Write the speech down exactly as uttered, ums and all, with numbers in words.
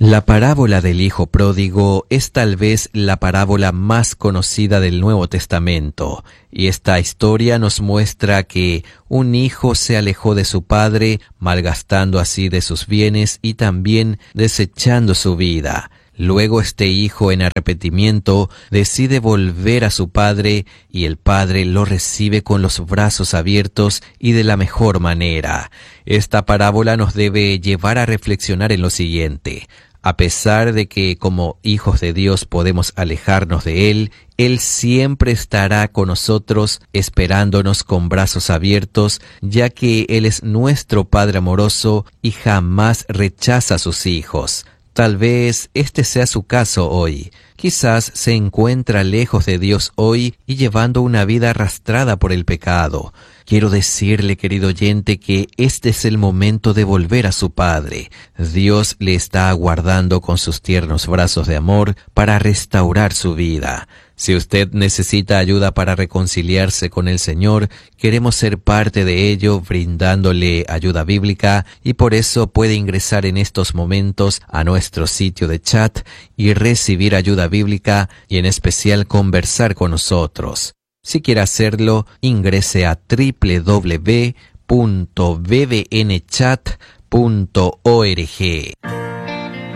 La parábola del Hijo Pródigo es tal vez la parábola más conocida del Nuevo Testamento, y esta historia nos muestra que un hijo se alejó de su padre, malgastando así de sus bienes y también desechando su vida. Luego este hijo, en arrepentimiento, decide volver a su padre, y el padre lo recibe con los brazos abiertos y de la mejor manera. Esta parábola nos debe llevar a reflexionar en lo siguiente: a pesar de que como hijos de Dios podemos alejarnos de Él, Él siempre estará con nosotros esperándonos con brazos abiertos, ya que Él es nuestro Padre amoroso y jamás rechaza a sus hijos. Tal vez este sea su caso hoy. Quizás se encuentra lejos de Dios hoy y llevando una vida arrastrada por el pecado. Quiero decirle, querido oyente, que este es el momento de volver a su Padre. Dios le está aguardando con sus tiernos brazos de amor para restaurar su vida. Si usted necesita ayuda para reconciliarse con el Señor, queremos ser parte de ello brindándole ayuda bíblica, y por eso puede ingresar en estos momentos a nuestro sitio de chat y recibir ayuda bíblica y en especial conversar con nosotros. Si quiere hacerlo, ingrese a doble u doble u doble u punto b b n chat punto org.